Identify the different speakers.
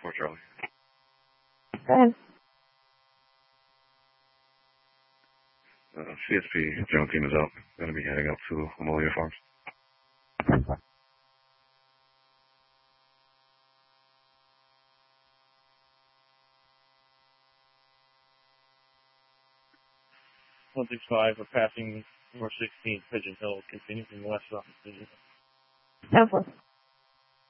Speaker 1: 4 Charlie.
Speaker 2: Go ahead.
Speaker 1: CSP Joan team is out. Going to be heading up to Amelia Farms.
Speaker 3: One 165, we're passing 416 Pigeon Hill, continuing west on Pigeon Hill.
Speaker 2: 10-4.